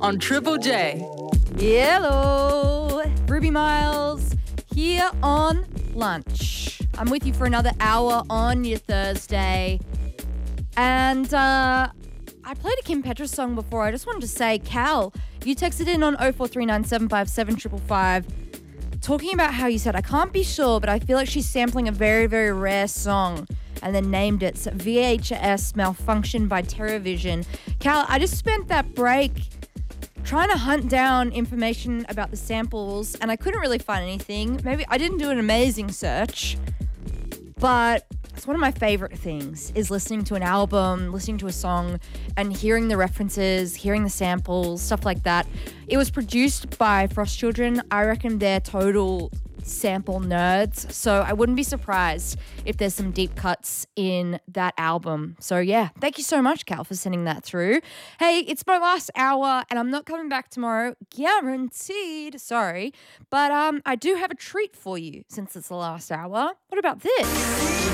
on Triple J. Hello, Ruby Miles here on lunch. I'm with you for another hour on your Thursday. And I played a Kim Petras song before. I just wanted to say, Cal, you texted in on 0439757555 talking about how you said, I can't be sure, but I feel like she's sampling a very, very rare song, and then named it VHS Malfunction by TerraVision. Cal, I just spent that break trying to hunt down information about the samples, and I couldn't really find anything. Maybe I didn't do an amazing search, but it's one of my favorite things is listening to an album, listening to a song, and hearing the references, hearing the samples, stuff like that. It was produced by Frost Children. I reckon they're total sample nerds, so I wouldn't be surprised if there's some deep cuts in that album. So yeah, thank you so much, Cal, for sending that through. Hey, it's my last hour and I'm not coming back tomorrow, guaranteed. Sorry, but I do have a treat for you since it's the last hour. What about this?